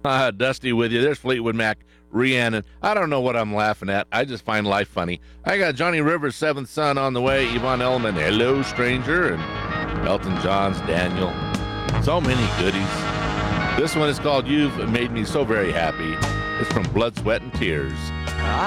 Dusty with you. There's Fleetwood Mac, Rhiannon. I don't know what I'm laughing at. I just find life funny. I got Johnny Rivers' Seventh Son on the way. Yvonne Elliman, Hello Stranger, and Elton John's Daniel. So many goodies. This one is called You've Made Me So Very Happy. It's from Blood, Sweat, and Tears.